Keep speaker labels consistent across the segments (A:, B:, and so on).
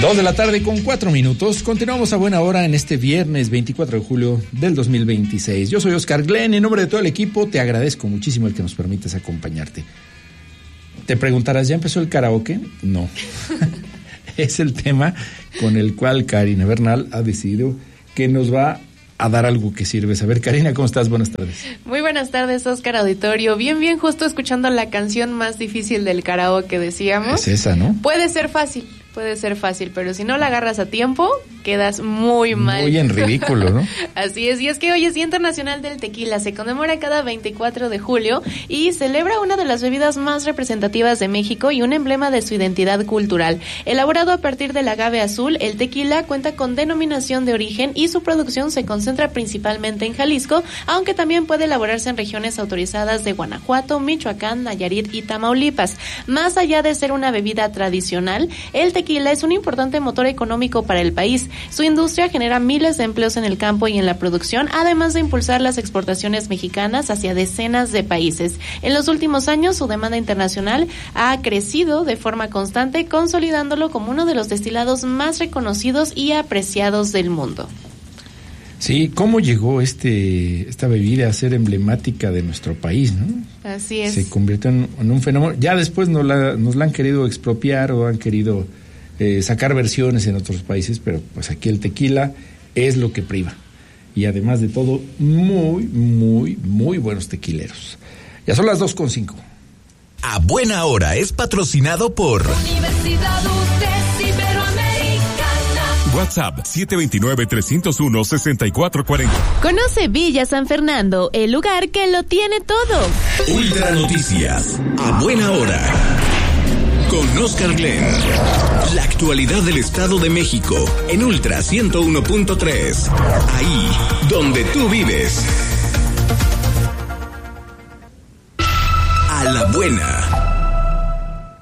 A: 2:04 Continuamos a buena hora en este viernes 24 de julio del 2026. Yo soy Oscar Glenn y en nombre de todo el equipo te agradezco muchísimo el que nos permites acompañarte. Te preguntarás, ¿ya empezó el karaoke? No. Es el tema con el cual Karina Bernal ha decidido que nos va a dar algo que sirve. A ver, Karina, ¿cómo estás? Buenas tardes.
B: Muy buenas tardes, Oscar Auditorio. Bien, justo escuchando la canción más difícil del karaoke, decíamos.
A: Es esa, ¿no?
B: Puede ser fácil, pero si no la agarras a tiempo, quedas muy mal.
A: Muy en ridículo, ¿no?
B: Así es, y es que hoy es Día Internacional del Tequila, se conmemora cada 24 de julio y celebra una de las bebidas más representativas de México y un emblema de su identidad cultural. Elaborado a partir del agave azul, el tequila cuenta con denominación de origen y su producción se concentra principalmente en Jalisco, aunque también puede elaborarse en regiones autorizadas de Guanajuato, Michoacán, Nayarit y Tamaulipas. Más allá de ser una bebida tradicional, el tequila es un importante motor económico para el país. Su industria genera miles de empleos en el campo y en la producción, además de impulsar las exportaciones mexicanas hacia decenas de países. En los últimos años, su demanda internacional ha crecido de forma constante, consolidándolo como uno de los destilados más reconocidos y apreciados del mundo.
A: Sí, ¿cómo llegó esta bebida a ser emblemática de nuestro país, no?
B: Así es.
A: Se convirtió en un fenómeno. Ya después nos la han querido expropiar o han querido sacar versiones en otros países, pero pues aquí el tequila es lo que priva. Y además de todo, muy buenos tequileros. Ya son las 2:05.
C: A buena hora es patrocinado por
D: Universidad UTES Iberoamericana.
C: WhatsApp 729-301-6440.
B: Conoce Villa San Fernando, el lugar que lo tiene todo.
C: Ultra Noticias. A buena hora. Con Oscar Glenn. La actualidad del Estado de México en Ultra 101.3. Ahí donde tú vives. A la buena.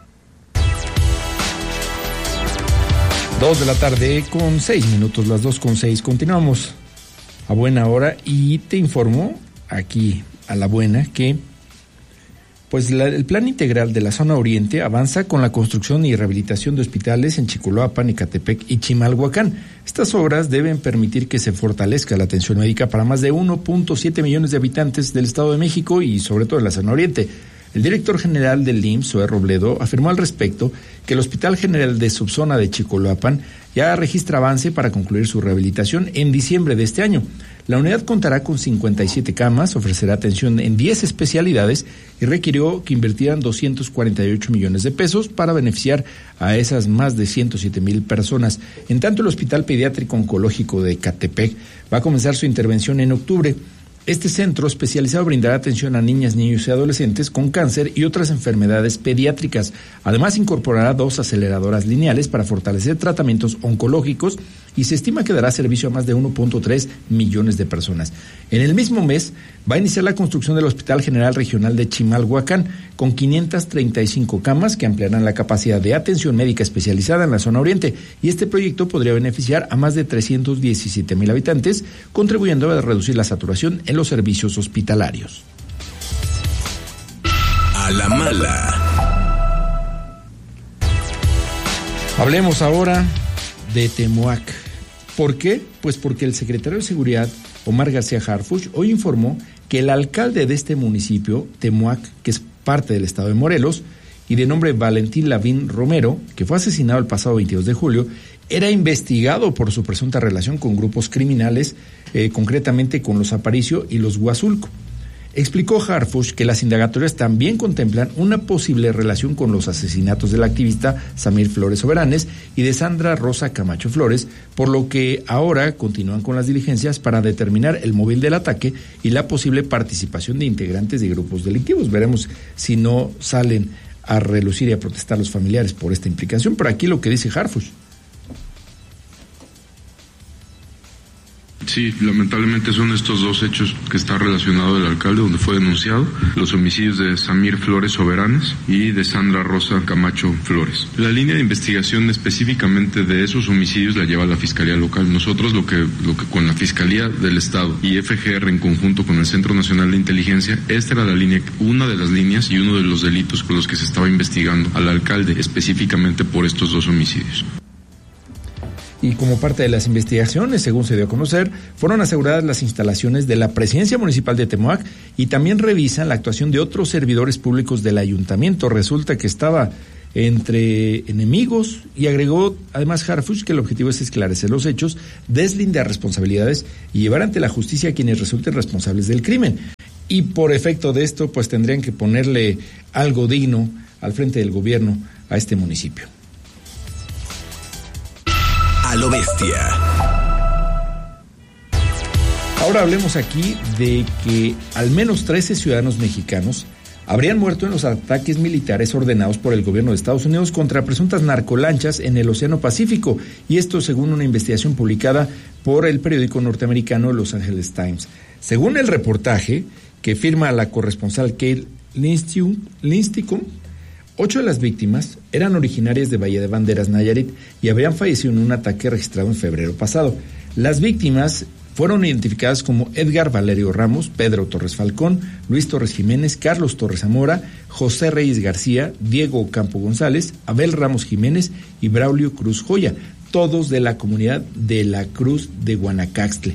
A: 2:06 las 2:06. Continuamos a buena hora y te informo aquí a la buena que pues el plan integral de la zona oriente avanza con la construcción y rehabilitación de hospitales en Chicoloapan, Ecatepec y Chimalhuacán. Estas obras deben permitir que se fortalezca la atención médica para más de 1.7 millones de habitantes del Estado de México y sobre todo en la zona oriente. El director general del IMSS, Zoé Robledo, afirmó al respecto que el Hospital General de Subzona de Chicoloapan ya registra avance para concluir su rehabilitación en diciembre de este año. La unidad contará con 57 camas, ofrecerá atención en 10 especialidades y requirió que invirtieran 248 millones de pesos para beneficiar a esas más de 107,000 personas. En tanto, el Hospital Pediátrico Oncológico de Ecatepec va a comenzar su intervención en octubre. Este centro especializado brindará atención a niñas, niños y adolescentes con cáncer y otras enfermedades pediátricas. Además, incorporará 2 aceleradoras lineales para fortalecer tratamientos oncológicos y se estima que dará servicio a más de 1.3 millones de personas. En el mismo mes va a iniciar la construcción del Hospital General Regional de Chimalhuacán con 535 camas que ampliarán la capacidad de atención médica especializada en la zona oriente, y este proyecto podría beneficiar a más de 317,000 habitantes, contribuyendo a reducir la saturación en los servicios hospitalarios.
C: A la mala.
A: Hablemos ahora de Temuac. ¿Por qué? Pues porque el secretario de Seguridad, Omar García Harfuch, hoy informó que el alcalde de este municipio, Temuac, que es parte del estado de Morelos, y de nombre Valentín Lavín Romero, que fue asesinado el pasado 22 de julio, era investigado por su presunta relación con grupos criminales, concretamente con los Aparicio y los Huazulco. Explicó Harfuch que las indagatorias también contemplan una posible relación con los asesinatos del activista Samir Flores Soberanes y de Sandra Rosa Camacho Flores, por lo que ahora continúan con las diligencias para determinar el móvil del ataque y la posible participación de integrantes de grupos delictivos. Veremos si no salen a relucir y a protestar los familiares por esta implicación, pero aquí lo que dice Harfuch.
E: Sí, lamentablemente son estos 2 hechos que está relacionado el alcalde, donde fue denunciado los homicidios de Samir Flores Soberanes y de Sandra Rosa Camacho Flores. La línea de investigación específicamente de esos homicidios la lleva la Fiscalía Local. Nosotros lo que con la Fiscalía del Estado y FGR en conjunto con el Centro Nacional de Inteligencia, esta era la línea, una de las líneas y uno de los delitos por los que se estaba investigando al alcalde específicamente por estos 2 homicidios.
A: Y como parte de las investigaciones, según se dio a conocer, fueron aseguradas las instalaciones de la Presidencia Municipal de Temoac y también revisan la actuación de otros servidores públicos del ayuntamiento. Resulta que estaba entre enemigos y agregó además Harfuch que el objetivo es esclarecer los hechos, deslindar responsabilidades y llevar ante la justicia a quienes resulten responsables del crimen. Y por efecto de esto, pues tendrían que ponerle algo digno al frente del gobierno a este municipio.
C: A lo bestia.
A: Ahora hablemos aquí de que al menos 13 ciudadanos mexicanos habrían muerto en los ataques militares ordenados por el gobierno de Estados Unidos contra presuntas narcolanchas en el Océano Pacífico, y esto según una investigación publicada por el periódico norteamericano Los Angeles Times. Según el reportaje que firma la corresponsal Kate Linsticum, 8 de las víctimas eran originarias de Bahía de Banderas, Nayarit, y habían fallecido en un ataque registrado en febrero pasado. Las víctimas fueron identificadas como Edgar Valerio Ramos, Pedro Torres Falcón, Luis Torres Jiménez, Carlos Torres Zamora, José Reyes García, Diego Campo González, Abel Ramos Jiménez y Braulio Cruz Joya, todos de la comunidad de la Cruz de Guanacaxtle.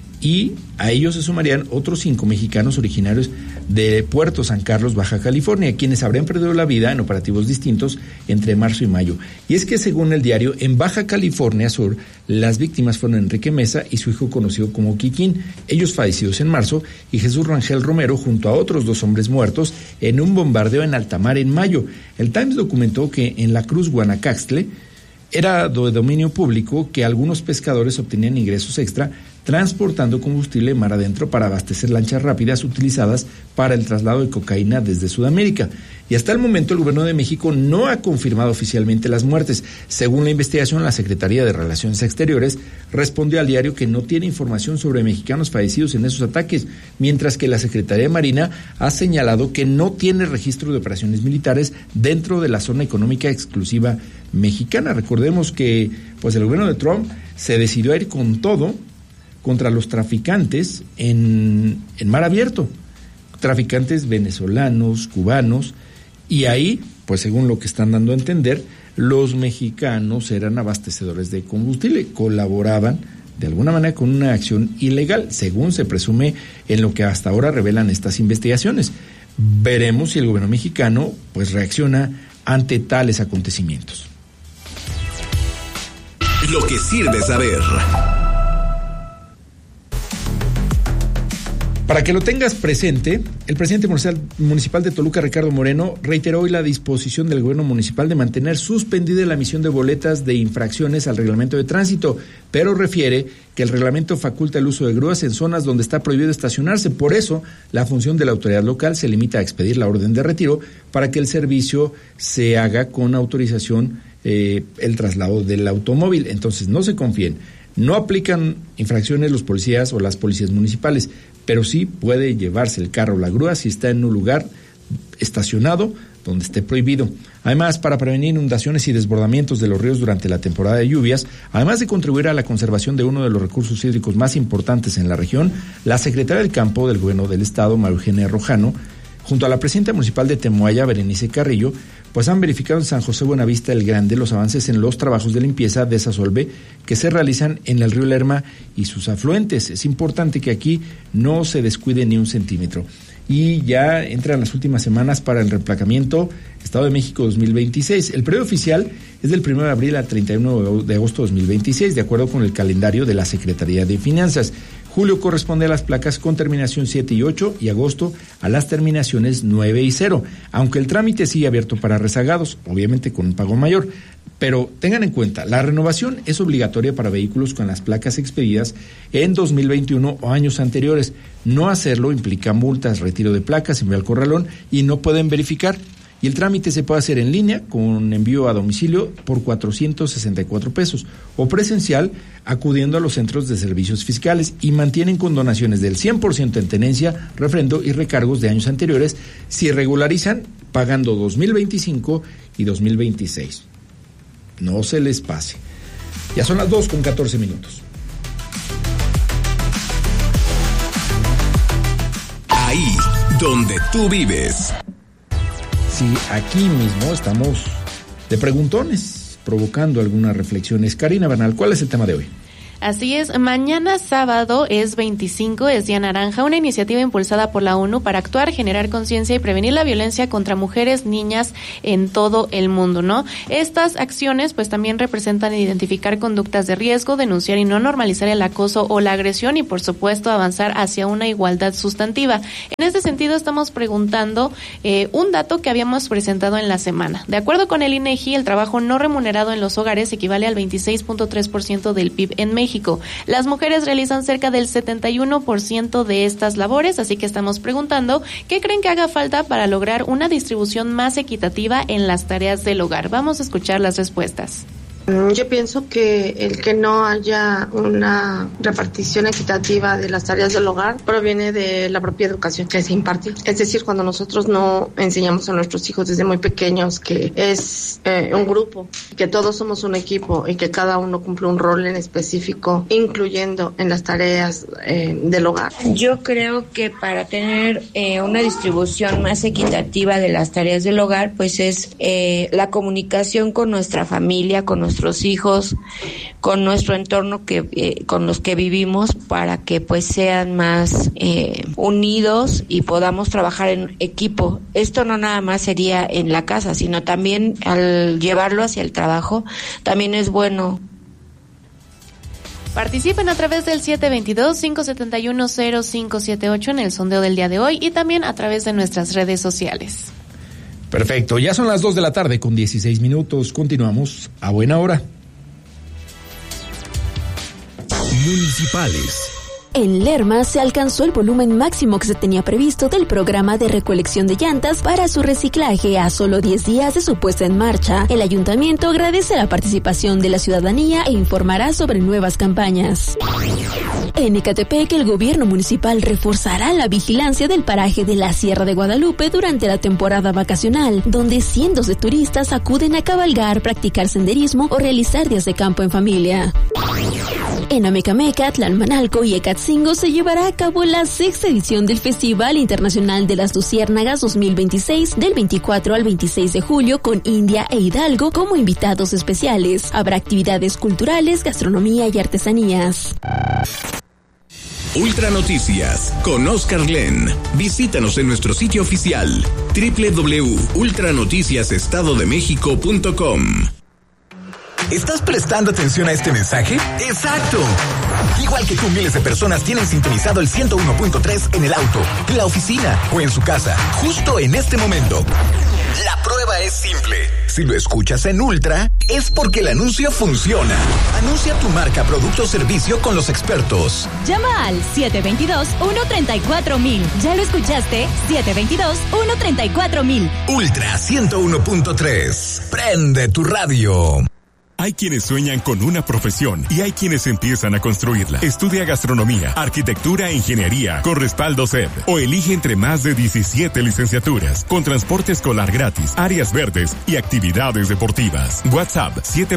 A: Y a ellos se sumarían otros 5 mexicanos originarios de Puerto San Carlos, Baja California, quienes habrían perdido la vida en operativos distintos entre marzo y mayo. Y es que según el diario, en Baja California Sur, las víctimas fueron Enrique Mesa y su hijo conocido como Kikín, ellos fallecidos en marzo, y Jesús Rangel Romero junto a otros 2 hombres muertos en un bombardeo en alta mar en mayo. El Times documentó que en la Cruz Guanacaxtle era de dominio público que algunos pescadores obtenían ingresos extra transportando combustible mar adentro para abastecer lanchas rápidas utilizadas para el traslado de cocaína desde Sudamérica. Y hasta el momento el gobierno de México no ha confirmado oficialmente las muertes. Según la investigación, la Secretaría de Relaciones Exteriores respondió al diario que no tiene información sobre mexicanos fallecidos en esos ataques, mientras que la Secretaría de Marina ha señalado que no tiene registro de operaciones militares dentro de la zona económica exclusiva mexicana. Recordemos que pues el gobierno de Trump se decidió a ir con todo contra los traficantes en mar abierto, traficantes venezolanos, cubanos, y ahí, pues según lo que están dando a entender, los mexicanos eran abastecedores de combustible, colaboraban de alguna manera con una acción ilegal, según se presume en lo que hasta ahora revelan estas investigaciones. Veremos si el gobierno mexicano pues reacciona ante tales acontecimientos.
C: Lo que sirve saber.
A: Para que lo tengas presente, el presidente municipal de Toluca, Ricardo Moreno, reiteró hoy la disposición del gobierno municipal de mantener suspendida la emisión de boletas de infracciones al reglamento de tránsito, pero refiere que el reglamento faculta el uso de grúas en zonas donde está prohibido estacionarse. Por eso, la función de la autoridad local se limita a expedir la orden de retiro para que el servicio se haga con autorización el traslado del automóvil. Entonces, no se confíen. No aplican infracciones los policías o las policías municipales, pero sí puede llevarse el carro o la grúa si está en un lugar estacionado donde esté prohibido. Además, para prevenir inundaciones y desbordamientos de los ríos durante la temporada de lluvias, además de contribuir a la conservación de uno de los recursos hídricos más importantes en la región, la secretaria del Campo del Gobierno del Estado, María Eugenia Rojano, junto a la presidenta municipal de Temoaya, Berenice Carrillo, pues han verificado en San José Buenavista el Grande los avances en los trabajos de limpieza de Desasolve que se realizan en el río Lerma y sus afluentes. Es importante que aquí no se descuide ni un centímetro. Y ya entran las últimas semanas para el reemplacamiento Estado de México 2026. El periodo oficial es del 1 de abril al 31 de agosto de 2026, de acuerdo con el calendario de la Secretaría de Finanzas. Julio corresponde a las placas con terminación 7 y 8 y agosto a las terminaciones 9 y 0, aunque el trámite sigue abierto para rezagados, obviamente con un pago mayor. Pero tengan en cuenta, la renovación es obligatoria para vehículos con las placas expedidas en 2021 o años anteriores. No hacerlo implica multas, retiro de placas, envío al corralón y no pueden verificar. Y el trámite se puede hacer en línea con envío a domicilio por 464 pesos o presencial acudiendo a los centros de servicios fiscales, y mantienen condonaciones del 100% en tenencia, refrendo y recargos de años anteriores si regularizan pagando 2025 y 2026. No se les pase. Ya son las 2:14.
C: Ahí donde tú vives.
A: Sí, aquí mismo estamos de preguntones. provocando algunas reflexiones. Karina Bernal, ¿cuál es el tema de hoy?
B: Así es, mañana sábado es 25, es Día Naranja, una iniciativa impulsada por la ONU para actuar, generar conciencia y prevenir la violencia contra mujeres, niñas en todo el mundo, ¿no? Estas acciones pues también representan identificar conductas de riesgo, denunciar y no normalizar el acoso o la agresión y por supuesto avanzar hacia una igualdad sustantiva. En este sentido estamos preguntando un dato que habíamos presentado en la semana. De acuerdo con el INEGI, el trabajo no remunerado en los hogares equivale al 26.3% del PIB en México. Las mujeres realizan cerca del 71% de estas labores, así que estamos preguntando ¿qué creen que haga falta para lograr una distribución más equitativa en las tareas del hogar? Vamos a escuchar las respuestas.
F: Yo pienso que el que no haya una repartición equitativa de las tareas del hogar proviene de la propia educación que se imparte. Es decir, cuando nosotros no enseñamos a nuestros hijos desde muy pequeños que es un grupo, que todos somos un equipo y que cada uno cumple un rol en específico, incluyendo en las tareas del hogar.
G: Yo creo que para tener una distribución más equitativa de las tareas del hogar, pues es la comunicación con nuestra familia, con nuestros hijos, con nuestro entorno con los que vivimos, para que pues sean más unidos y podamos trabajar en equipo. Esto no nada más sería en la casa, sino también al llevarlo hacia el trabajo, también es bueno.
B: Participen a través del 722-571-0578 en el sondeo del día de hoy y también a través de nuestras redes sociales.
A: Perfecto, ya son las 2 de la tarde con 16 minutos. Continuamos a buena hora.
C: Municipales.
H: En Lerma se alcanzó el volumen máximo que se tenía previsto del programa de recolección de llantas para su reciclaje a solo 10 días de su puesta en marcha. El ayuntamiento agradece la participación de la ciudadanía e informará sobre nuevas campañas. En Ecatepec, el gobierno municipal reforzará la vigilancia del paraje de la Sierra de Guadalupe durante la temporada vacacional, donde cientos de turistas acuden a cabalgar, practicar senderismo o realizar días de campo en familia. En Amecameca, Tlalmanalco y Ecatzingo se llevará a cabo la 6ª edición del Festival Internacional de las Luciérnagas 2026 del 24 al 26 de julio con India e Hidalgo como invitados especiales. Habrá actividades culturales, gastronomía y artesanías.
C: Ultra Noticias con Oscar Glenn. Visítanos en nuestro sitio oficial www.ultranoticiasestadodemexico.com.
I: ¿Estás prestando atención a este mensaje? ¡Exacto! Igual que tú, miles de personas tienen sintonizado el 101.3 en el auto, en la oficina o en su casa, justo en este momento. La prueba es simple. Si lo escuchas en Ultra, es porque el anuncio funciona. Anuncia tu marca, producto o servicio con los expertos.
J: Llama al 722-134-1000. ¿Ya lo escuchaste? 722-134-1000.
I: Ultra 101.3. Prende tu radio.
K: Hay quienes sueñan con una profesión y hay quienes empiezan a construirla. Estudia gastronomía, arquitectura e ingeniería con respaldo SED o elige entre más de 17 licenciaturas con transporte escolar gratis, áreas verdes y actividades deportivas. WhatsApp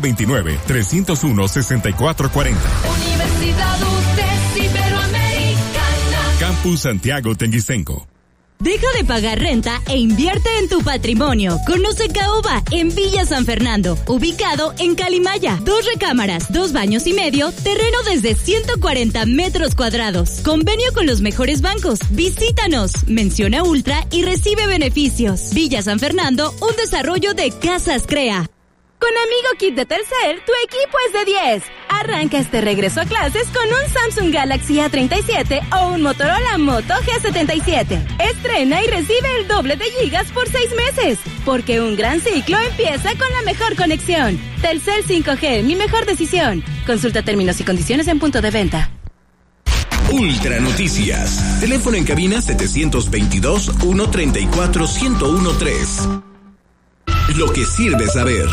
K: 729-301-6440.
D: Universidad UTES Iberoamericana.
K: Campus Santiago Tenguicenco.
J: Deja de pagar renta e invierte en tu patrimonio. Conoce Caoba en Villa San Fernando, ubicado en Calimaya. 2 recámaras, 2 baños y medio, terreno desde 140 metros cuadrados. Convenio con los mejores bancos. Visítanos, menciona Ultra y recibe beneficios. Villa San Fernando, un desarrollo de Casas Crea.
L: Con Amigo Kit de Telcel, tu equipo es de 10. Arranca este regreso a clases con un Samsung Galaxy A37 o un Motorola Moto G77. Estrena y recibe el doble de gigas por 6 meses. Porque un gran ciclo empieza con la mejor conexión. Telcel 5G, mi mejor decisión. Consulta términos y condiciones en punto de venta.
C: Ultra Noticias. Teléfono en cabina 722-134-1013. Lo que sirve saber.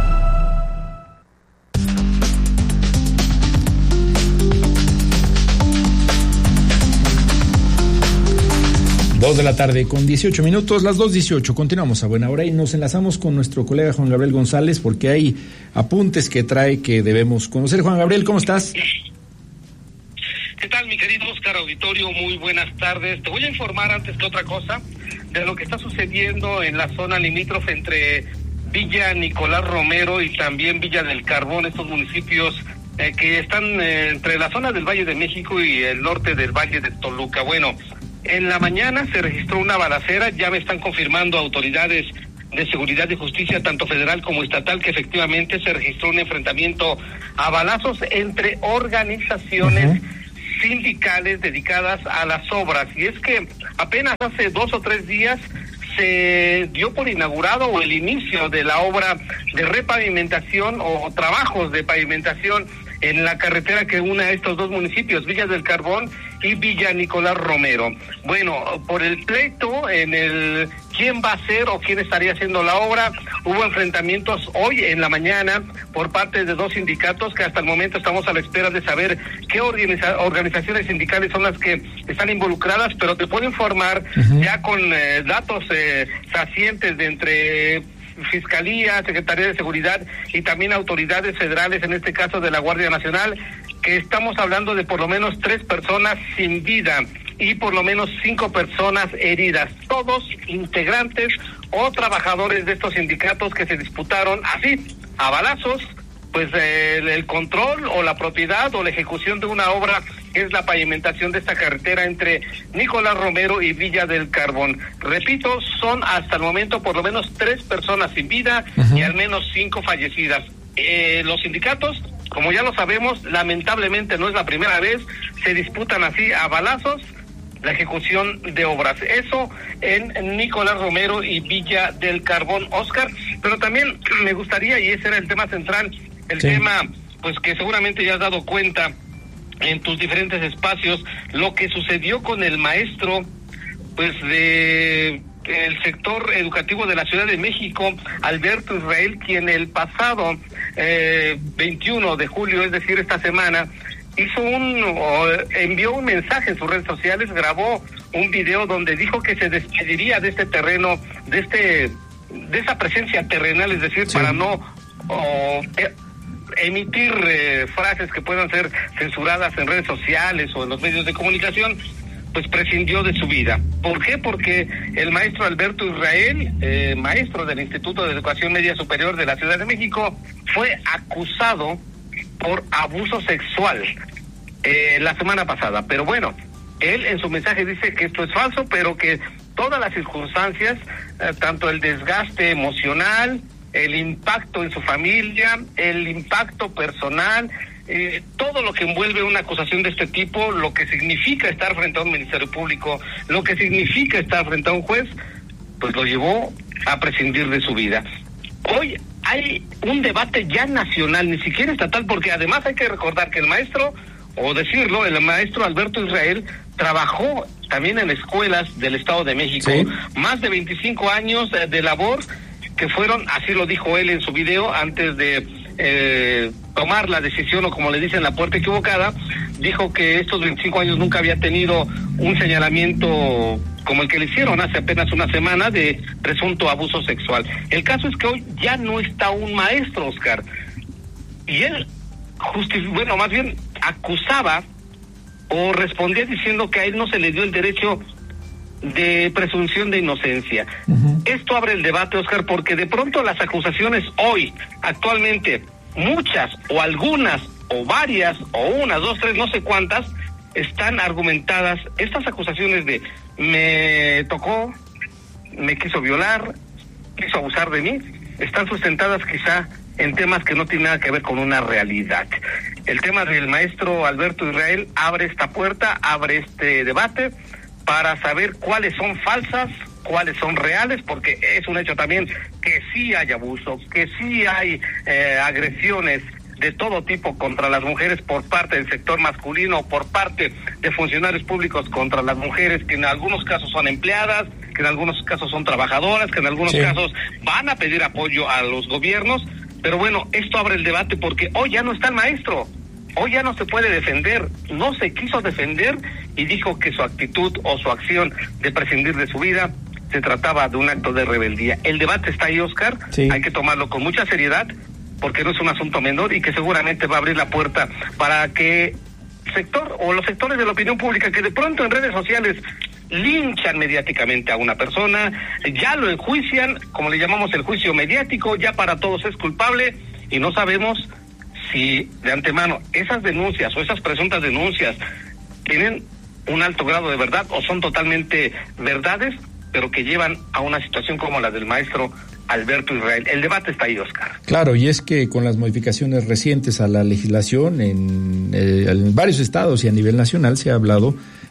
A: Dos de la tarde con 18 minutos, las 2:18. Continuamos a buena hora y nos enlazamos con nuestro colega Juan Gabriel González porque hay apuntes que trae que debemos conocer. Juan Gabriel, ¿cómo estás?
M: ¿Qué tal, mi querido Oscar Auditorio? Muy buenas tardes. Te voy a informar antes que otra cosa de lo que está sucediendo en la zona limítrofe entre Villa Nicolás Romero y también Villa del Carbón, estos municipios que están entre la zona del Valle de México y el norte del Valle de Toluca. Bueno, en la mañana se registró una balacera, ya me están confirmando autoridades de seguridad y justicia, tanto federal como estatal, que efectivamente se registró un enfrentamiento a balazos entre organizaciones sindicales dedicadas a las obras. Y es que apenas hace 2 o 3 días se dio por inaugurado o el inicio de la obra de repavimentación o trabajos de pavimentación en la carretera que une a estos dos municipios, Villa del Carbón y Villa Nicolás Romero. Bueno, por el pleito en el quién va a hacer o quién estaría haciendo la obra, hubo enfrentamientos hoy en la mañana por parte de 2 sindicatos que hasta el momento estamos a la espera de saber qué organizaciones sindicales son las que están involucradas, pero te puedo informar ya con datos fehacientes de entre Fiscalía, Secretaría de Seguridad y también autoridades federales, en este caso de la Guardia Nacional, que estamos hablando de por lo menos 3 personas sin vida y por lo menos 5 personas heridas, todos integrantes o trabajadores de estos sindicatos que se disputaron así, a balazos, pues el control o la propiedad o la ejecución de una obra que es la pavimentación de esta carretera entre Nicolás Romero y Villa del Carbón. Repito, son hasta el momento por lo menos 3 personas sin vida y al menos 5 fallecidas. Los sindicatos, como ya lo sabemos, lamentablemente no es la primera vez, se disputan así a balazos la ejecución de obras. Eso en Nicolás Romero y Villa del Carbón, Oscar. Pero también me gustaría, y ese era el tema central, el tema pues que seguramente ya has dado cuenta en tus diferentes espacios, lo que sucedió con el maestro pues de el sector educativo de la Ciudad de México, Alberto Israel, quien el pasado 21 de julio, es decir, esta semana, envió un mensaje en sus redes sociales, grabó un video donde dijo que se despediría de este terreno, de esa presencia terrenal, es decir, para no emitir frases que puedan ser censuradas en redes sociales o en los medios de comunicación, pues prescindió de su vida. ¿Por qué? Porque el maestro Alberto Israel, maestro del Instituto de Educación Media Superior de la Ciudad de México, fue acusado por abuso sexual la semana pasada. Pero bueno, él en su mensaje dice que esto es falso, pero que todas las circunstancias, tanto el desgaste emocional, el impacto en su familia, el impacto personal, todo lo que envuelve una acusación de este tipo, lo que significa estar frente a un Ministerio Público, lo que significa estar frente a un juez, pues lo llevó a prescindir de su vida. Hoy hay un debate ya nacional, ni siquiera estatal, porque además hay que recordar que el maestro Alberto Israel trabajó también en escuelas del Estado de México, más de 25 años de labor, que fueron, así lo dijo él en su video, antes de tomar la decisión, o como le dicen, la puerta equivocada, dijo que estos 25 años nunca había tenido un señalamiento como el que le hicieron hace apenas una semana de presunto abuso sexual. El caso es que hoy ya no está un maestro, Oscar, y él más bien acusaba o respondía diciendo que a él no se le dio el derecho de presunción de inocencia. Esto abre el debate, Oscar, porque de pronto las acusaciones hoy, actualmente, muchas o algunas o varias o 1, 2, 3, no sé cuántas, están argumentadas. Estas acusaciones de me tocó, me quiso violar, quiso abusar de mí, están sustentadas quizá en temas que no tienen nada que ver con una realidad. El tema del maestro Alberto Israel abre esta puerta, abre este debate para saber cuáles son falsas, cuáles son reales, porque es un hecho también que sí hay abuso, que sí hay agresiones de todo tipo contra las mujeres por parte del sector masculino, por parte de funcionarios públicos contra las mujeres, que en algunos casos son empleadas, que en algunos casos son trabajadoras, que en algunos casos van a pedir apoyo a los gobiernos. Pero bueno, esto abre el debate porque hoy ya no está el maestro, hoy ya no se puede defender, no se quiso defender y dijo que su actitud o su acción de prescindir de su vida se trataba de un acto de rebeldía. El debate está ahí, Oscar, hay que tomarlo con mucha seriedad porque no es un asunto menor y que seguramente va a abrir la puerta para que sector o los sectores de la opinión pública que de pronto en redes sociales linchan mediáticamente a una persona, ya lo enjuician, como le llamamos el juicio mediático, ya para todos es culpable, y no sabemos si de antemano esas denuncias o esas presuntas denuncias tienen un alto grado de verdad o son totalmente verdades, pero que llevan a una situación como la del maestro Alberto Israel. El debate está ahí, Oscar.
A: Claro, y es que con las modificaciones recientes a la legislación en varios estados y a nivel nacional se ha hablado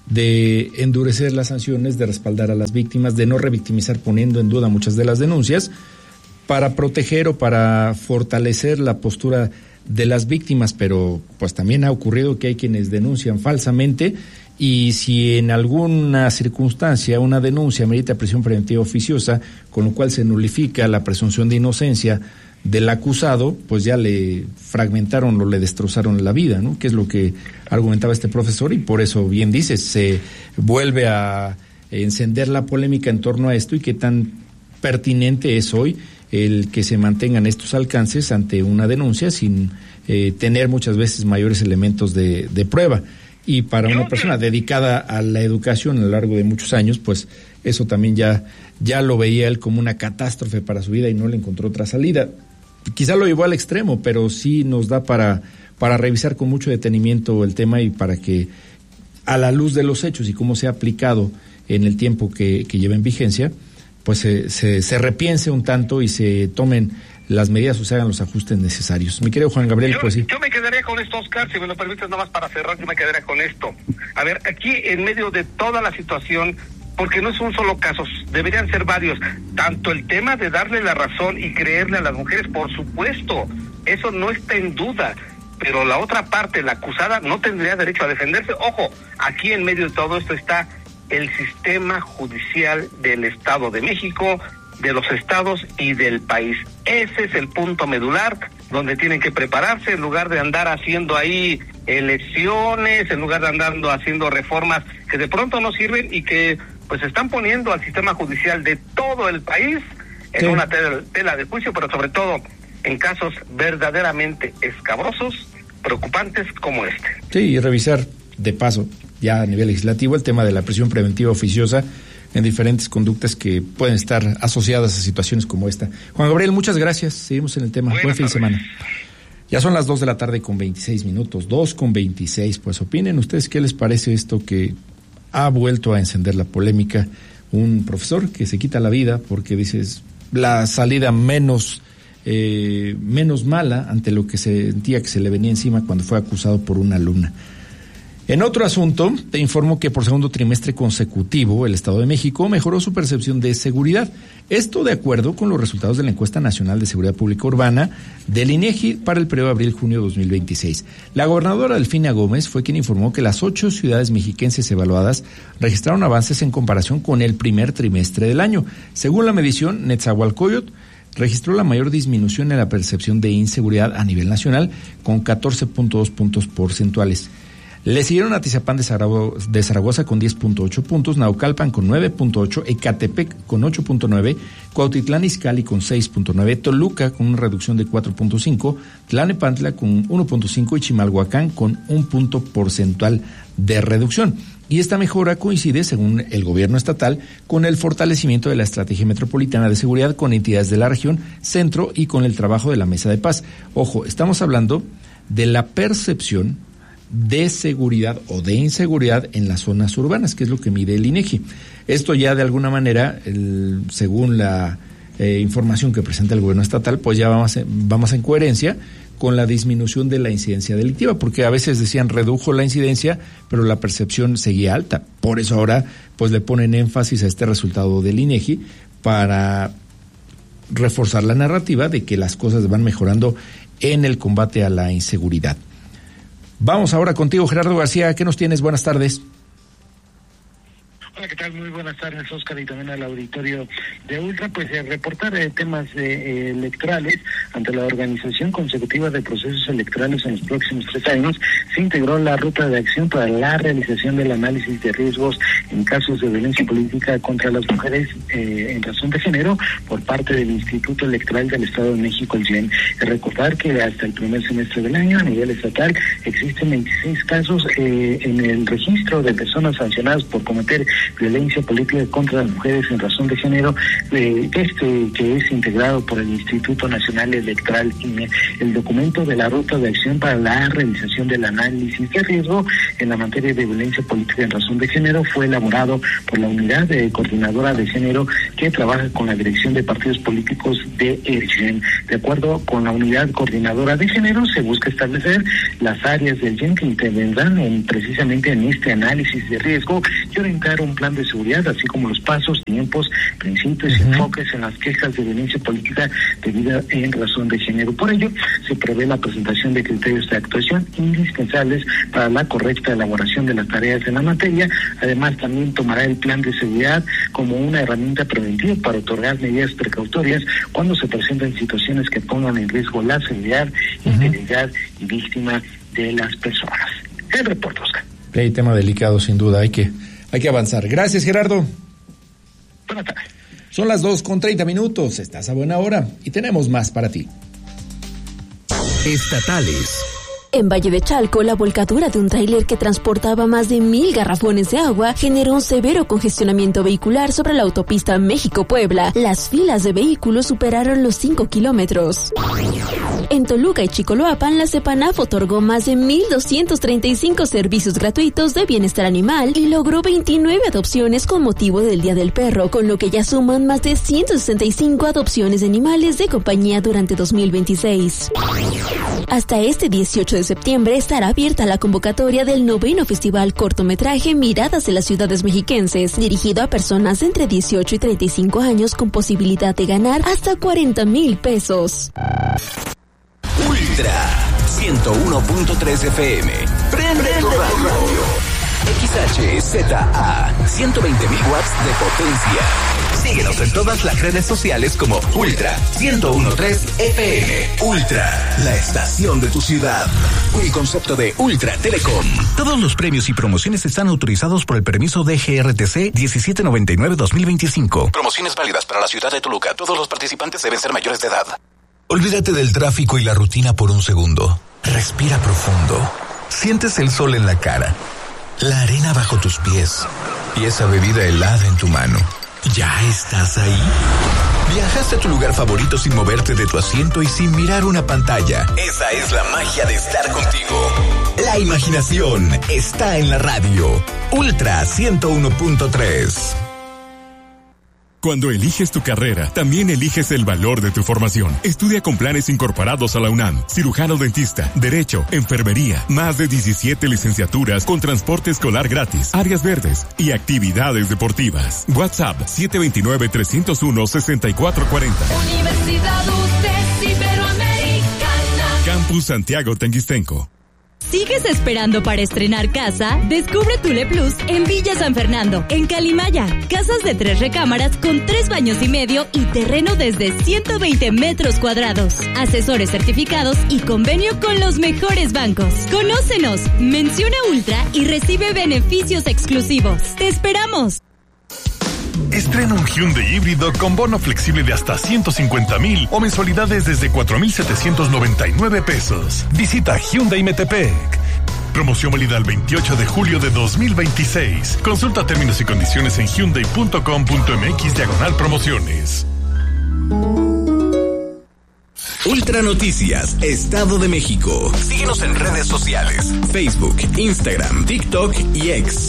A: de endurecer las sanciones, de respaldar a las víctimas, de no revictimizar poniendo en duda muchas de las denuncias, para proteger o para fortalecer la postura de las víctimas, pero pues también ha ocurrido que hay quienes denuncian falsamente, y si en alguna circunstancia una denuncia merita prisión preventiva oficiosa, con lo cual se nulifica la presunción de inocencia del acusado, pues ya le fragmentaron o le destrozaron la vida, ¿no? Que es lo que argumentaba este profesor, y por eso, bien dices, se vuelve a encender la polémica en torno a esto, y qué tan pertinente es hoy el que se mantengan estos alcances ante una denuncia sin tener muchas veces mayores elementos de prueba. Y para una persona dedicada a la educación a lo largo de muchos años, pues eso también ya lo veía él como una catástrofe para su vida y no le encontró otra salida. Quizá lo llevó al extremo, pero sí nos da para revisar con mucho detenimiento el tema, y para que, a la luz de los hechos y cómo se ha aplicado en el tiempo que lleva en vigencia, pues se repiense un tanto y se tomen las medidas o se hagan los ajustes necesarios. Mi querido Juan Gabriel, pues sí.
M: Yo me quedaría con esto, Oscar, si me lo permites, nomás para cerrar, yo me quedaría con esto. A ver, aquí en medio de toda la situación, porque no es un solo caso, deberían ser varios, tanto el tema de darle la razón y creerle a las mujeres, por supuesto, eso no está en duda, pero la otra parte, la acusada, no tendría derecho a defenderse. Ojo, aquí en medio de todo esto está el sistema judicial del Estado de México, de los estados y del país. Ese es el punto medular donde tienen que prepararse, en lugar de andar haciendo ahí elecciones, en lugar de andar haciendo reformas que de pronto no sirven y que pues están poniendo al sistema judicial de todo el país en una tela de juicio, pero sobre todo en casos verdaderamente escabrosos, preocupantes como este.
A: Sí, y revisar de paso ya a nivel legislativo el tema de la prisión preventiva oficiosa en diferentes conductas que pueden estar asociadas a situaciones como esta. Juan Gabriel, muchas gracias. Seguimos en el tema. Buen fin de semana. Ya son las 2:26 p.m. 2:26. Pues opinen ustedes qué les parece esto que ha vuelto a encender la polémica. Un profesor que se quita la vida porque dices la salida menos mala ante lo que se sentía que se le venía encima cuando fue acusado por una alumna. En otro asunto, te informo que por segundo trimestre consecutivo el Estado de México mejoró su percepción de seguridad. Esto de acuerdo con los resultados de la Encuesta Nacional de Seguridad Pública Urbana del INEGI para el periodo abril-junio 2026. La gobernadora Delfina Gómez fue quien informó que las 8 ciudades mexiquenses evaluadas registraron avances en comparación con el primer trimestre del año. Según la medición, Netzahualcóyotl registró la mayor disminución en la percepción de inseguridad a nivel nacional, con 14.2 puntos porcentuales. Le siguieron Atizapán de Zaragoza con 10.8 puntos, Naucalpan con 9.8, Ecatepec con 8.9, Cuautitlán Izcalli con 6.9, Toluca con una reducción de 4.5, Tlalnepantla con 1.5 y Chimalhuacán con 1 punto porcentual de reducción. Y esta mejora coincide, según el gobierno estatal, con el fortalecimiento de la estrategia metropolitana de seguridad con entidades de la región, centro y con el trabajo de la Mesa de Paz. Ojo, estamos hablando de la percepción de seguridad o de inseguridad en las zonas urbanas, que es lo que mide el INEGI. Esto ya de alguna manera, según la información que presenta el gobierno estatal, pues ya vamos en coherencia con la disminución de la incidencia delictiva, porque a veces decían redujo la incidencia, pero la percepción seguía alta. Por eso ahora pues le ponen énfasis a este resultado del INEGI para reforzar la narrativa de que las cosas van mejorando en el combate a la inseguridad. Vamos ahora contigo, Gerardo García. ¿Qué nos tienes? Buenas tardes.
N: Hola, ¿qué tal? Muy buenas tardes, Oscar, y también al auditorio de Ultra. Pues reportar temas electorales ante la organización consecutiva de procesos electorales en los próximos 3 años. Se integró la ruta de acción para la realización del análisis de riesgos en casos de violencia política contra las mujeres en razón de género por parte del Instituto Electoral del Estado de México, el IEM. Recordar que hasta el primer semestre del año, a nivel estatal, existen 26 casos en el registro de personas sancionadas por cometer violencia política contra las mujeres en razón de género, que es integrado por el Instituto Nacional Electoral, INE. El documento de la ruta de acción para la realización del análisis de riesgo en la materia de violencia política en razón de género fue elaborado por la Unidad Coordinadora de Género, que trabaja con la Dirección de Partidos Políticos de GEN. De acuerdo con la Unidad Coordinadora de Género, se busca establecer las áreas del GEN que intervendrán precisamente en este análisis de riesgo y orientar un plan de seguridad, así como los pasos, tiempos, principios y enfoques en las quejas de violencia política debida en razón de género. Por ello, se prevé la presentación de criterios de actuación indispensables para la correcta elaboración de las tareas en la materia. Además, también tomará el plan de seguridad como una herramienta preventiva para otorgar medidas precautorias cuando se presenten situaciones que pongan en riesgo la seguridad, integridad y víctima de las personas. El reporte, Oscar.
A: Hay tema delicado, sin duda, hay que avanzar. Gracias, Gerardo.
N: Buenas tardes.
A: Son las 2:30, estás a buena hora y tenemos más para ti.
C: Estatales.
H: En Valle de Chalco, la volcadura de un tráiler que transportaba más de 1,000 garrafones de agua generó un severo congestionamiento vehicular sobre la autopista México-Puebla. Las filas de vehículos superaron los 5 kilómetros. En Toluca y Chicoloapan, la CEPANAF otorgó más de 1,235 servicios gratuitos de bienestar animal y logró 29 adopciones con motivo del Día del Perro, con lo que ya suman más de 165 adopciones de animales de compañía durante 2026. Hasta este 18 de septiembre estará abierta la convocatoria del 9º Festival Cortometraje Miradas de las Ciudades Mexiquenses, dirigido a personas de entre 18 y 35 años con posibilidad de ganar hasta 40,000 pesos.
C: Ultra 101.3 FM. Prende tu radio. XHZA 120,000 watts de potencia. Síguenos en todas las redes sociales como Ultra 101.3 FM. Ultra, la estación de tu ciudad. Un concepto de Ultra Telecom. Todos los premios y promociones están autorizados por el permiso de GRTC 1799-2025. Promociones válidas para la ciudad de Toluca. Todos los participantes deben ser mayores de edad. Olvídate del tráfico y la rutina por un segundo. Respira profundo. Sientes el sol en la cara, la arena bajo tus pies y esa bebida helada en tu mano. ¿Ya estás ahí? Viajaste a tu lugar favorito sin moverte de tu asiento y sin mirar una pantalla. Esa es la magia de estar contigo. La imaginación está en la radio. Ultra 101.3.
K: Cuando eliges tu carrera, también eliges el valor de tu formación. Estudia con planes incorporados a la UNAM. Cirujano dentista, Derecho, Enfermería, más de 17 licenciaturas con transporte escolar gratis, áreas verdes y actividades deportivas. WhatsApp 729-301-6440.
D: Universidad UTES Iberoamericana.
K: Campus Santiago Tenguistenco.
J: ¿Sigues esperando para estrenar casa? Descubre Tule Plus en Villa San Fernando, en Calimaya. Casas de 3 recámaras con 3 baños y medio y terreno desde 120 metros cuadrados. Asesores certificados y convenio con los mejores bancos. Conócenos, menciona Ultra y recibe beneficios exclusivos. ¡Te esperamos!
O: Estrena un Hyundai híbrido con bono flexible de hasta 150,000 o mensualidades desde 4,799 pesos. Visita Hyundai Metepec. Promoción válida el 28 de julio de 2026. Consulta términos y condiciones en hyundai.com.mx/promociones.
C: Ultra Noticias, Estado de México. Síguenos en redes sociales: Facebook, Instagram, TikTok y X.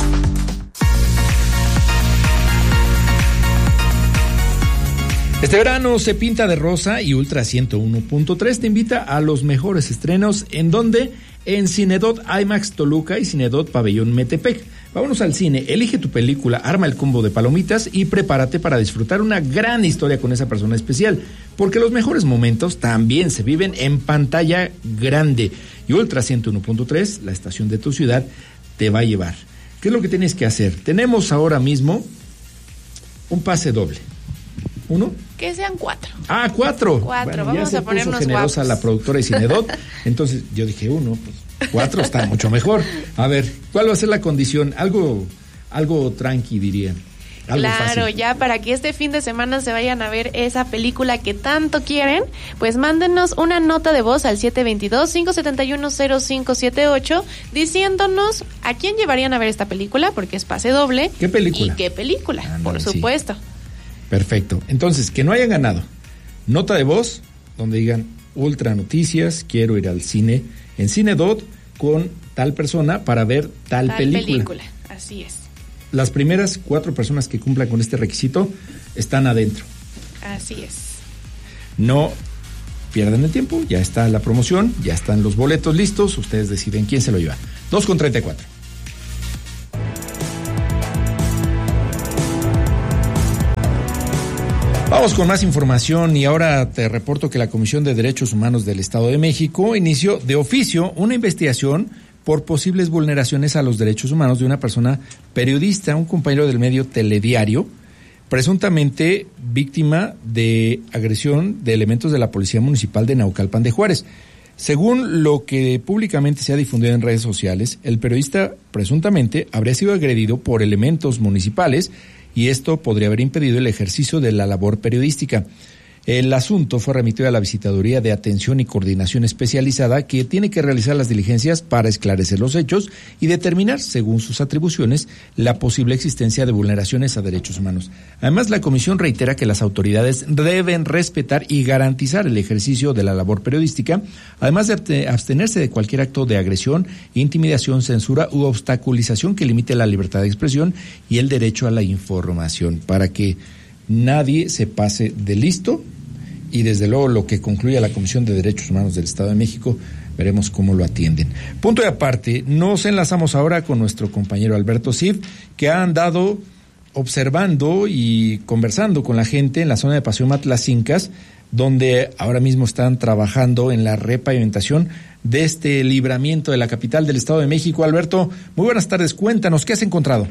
A: Este verano se pinta de rosa y Ultra 101.3 te invita a los mejores estrenos. ¿En dónde? En Cinedot IMAX Toluca y Cinedot Pabellón Metepec. Vámonos al cine, elige tu película, arma el combo de palomitas y prepárate para disfrutar una gran historia con esa persona especial, porque los mejores momentos también se viven en pantalla grande. Y Ultra 101.3, la estación de tu ciudad, te va a llevar. ¿Qué es lo que tienes que hacer? Tenemos ahora mismo un pase doble. ¿Uno?
B: Que sean 4.
A: Ah, 4.
B: 4,
A: bueno,
B: vamos a ponernos
A: generosa
B: guapos.
A: La productora de Cinedot. Entonces yo dije 1, pues 4 está mucho mejor. A ver, ¿cuál va a ser la condición? Algo tranqui, diría.
B: Claro,
A: fácil.
B: ya para que este fin de semana se vayan a ver esa película que tanto quieren, pues mándenos una nota de voz al 722-571-0578 diciéndonos a quién llevarían a ver esta película, porque es pase doble.
A: ¿Qué película?
B: Y qué película, por
A: sí.
B: supuesto.
A: Perfecto. Entonces, que no hayan ganado. Nota de voz donde digan Ultra Noticias, quiero ir al cine, en Cinedot con tal persona para ver tal película.
B: Así es.
A: Las primeras 4 personas que cumplan con este requisito están adentro.
B: Así es.
A: No pierdan el tiempo, ya está la promoción, ya están los boletos listos, ustedes deciden quién se lo lleva. 2:34. Vamos con más información y ahora te reporto que la Comisión de Derechos Humanos del Estado de México inició de oficio una investigación por posibles vulneraciones a los derechos humanos de una persona periodista, un compañero del medio Telediario, presuntamente víctima de agresión de elementos de la Policía Municipal de Naucalpan de Juárez. Según lo que públicamente se ha difundido en redes sociales, el periodista presuntamente habría sido agredido por elementos municipales y esto podría haber impedido el ejercicio de la labor periodística. El asunto fue remitido a la Visitaduría de Atención y Coordinación Especializada, que tiene que realizar las diligencias para esclarecer los hechos y determinar, según sus atribuciones, la posible existencia de vulneraciones a derechos humanos. Además, la comisión reitera que las autoridades deben respetar y garantizar el ejercicio de la labor periodística, además de abstenerse de cualquier acto de agresión, intimidación, censura u obstaculización que limite la libertad de expresión y el derecho a la información, para que nadie se pase de listo. Y desde luego lo que concluya la Comisión de Derechos Humanos del Estado de México, veremos cómo lo atienden. Punto y aparte, nos enlazamos ahora con nuestro compañero Alberto Cid, que ha andado observando y conversando con la gente en la zona de Paseo Matlacincas, donde ahora mismo están trabajando en la repavimentación de este libramiento de la capital del Estado de México. Alberto, muy buenas tardes, cuéntanos, ¿qué has encontrado?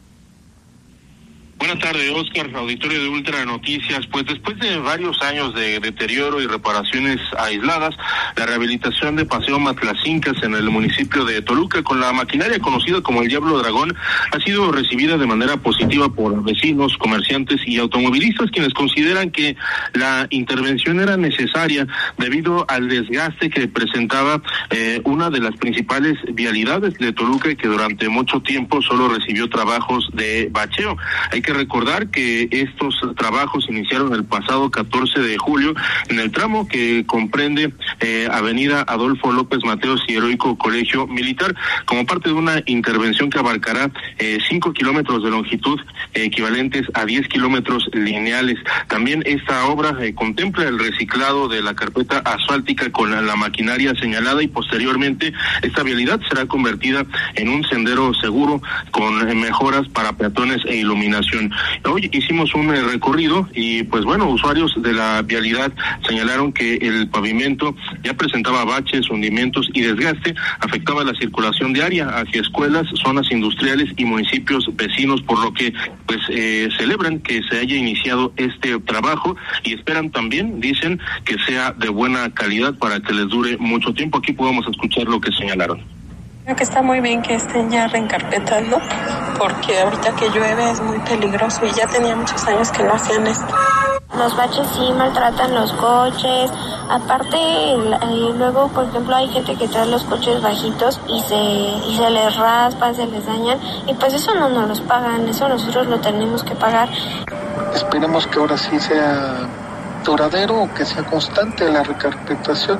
P: Buenas tardes, Oscar, auditorio de Ultra Noticias. Pues después de varios años de deterioro y reparaciones aisladas, la rehabilitación de Paseo Matlacincas en el municipio de Toluca con la maquinaria conocida como el Diablo Dragón ha sido recibida de manera positiva por vecinos, comerciantes y automovilistas, quienes consideran que la intervención era necesaria debido al desgaste que presentaba una de las principales vialidades de Toluca y que durante mucho tiempo solo recibió trabajos de bacheo. Hay que recordar que estos trabajos iniciaron el pasado 14 de julio en el tramo que comprende Avenida Adolfo López Mateos y Heroico Colegio Militar, como parte de una intervención que abarcará 5 kilómetros de longitud, equivalentes a 10 kilómetros lineales. También esta obra contempla el reciclado de la carpeta asfáltica con la maquinaria señalada y posteriormente esta vialidad será convertida en un sendero seguro con mejoras para peatones e iluminación. Hoy hicimos un recorrido y pues bueno, usuarios de la vialidad señalaron que el pavimento ya presentaba baches, hundimientos y desgaste, afectaba la circulación diaria hacia escuelas, zonas industriales y municipios vecinos, por lo que pues celebran que se haya iniciado este trabajo y esperan también, dicen, que sea de buena calidad para que les dure mucho tiempo. Aquí podemos escuchar lo que señalaron.
Q: Creo que está muy bien que estén ya reencarpetando, porque ahorita que llueve es muy peligroso y ya tenía muchos años que no hacían esto.
R: Los baches sí maltratan los coches, aparte luego por ejemplo hay gente que trae los coches bajitos y se les raspa, se les dañan y pues eso no nos los pagan, eso nosotros lo tenemos que pagar.
S: Esperemos que ahora sí sea duradero, que sea constante la recarpetación.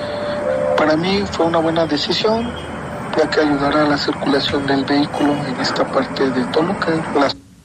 S: Para mí fue una buena decisión, ya que ayudará a la circulación del vehículo en esta parte de Toluca.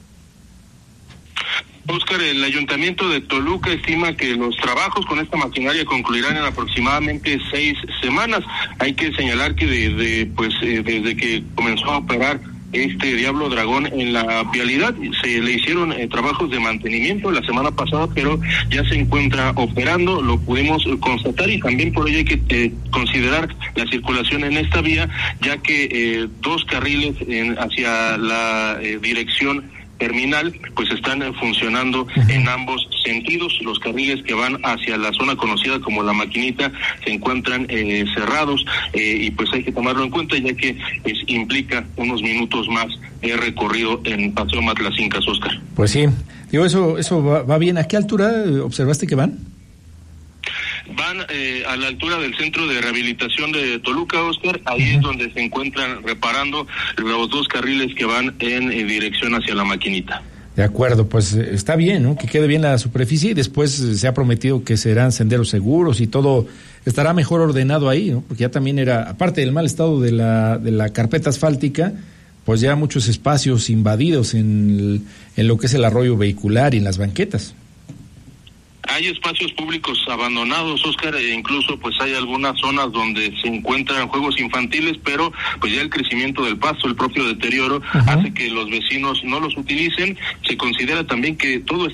P: Oscar, el Ayuntamiento de Toluca estima que los trabajos con esta maquinaria concluirán en aproximadamente 6 semanas. Hay que señalar que desde que comenzó a operar este Diablo Dragón en la vialidad se le hicieron trabajos de mantenimiento la semana pasada, pero ya se encuentra operando, lo pudimos constatar, y también por ello hay que considerar la circulación en esta vía, ya que 2 carriles hacia la dirección terminal, pues están funcionando en ambos sentidos. Los carriles que van hacia la zona conocida como La Maquinita se encuentran cerrados, y pues hay que tomarlo en cuenta, ya que implica unos minutos más de recorrido en Paseo Matlacincas, Oscar.
A: Pues sí, digo, eso va bien. ¿A qué altura observaste que van?
P: Van a la altura del Centro de Rehabilitación de Toluca, Oscar. Ahí es donde se encuentran reparando los dos carriles que van en dirección hacia La Maquinita.
A: De acuerdo, pues está bien, ¿no? Que quede bien la superficie, y después se ha prometido que serán senderos seguros y todo estará mejor ordenado ahí, ¿no? Porque ya también era, aparte del mal estado de la carpeta asfáltica, pues ya muchos espacios invadidos en lo que es el arroyo vehicular y en las banquetas.
P: Hay espacios públicos abandonados, Oscar, e incluso pues hay algunas zonas donde se encuentran juegos infantiles, pero pues ya el crecimiento del pasto, el propio deterioro, hace que los vecinos no los utilicen. Se considera también que todo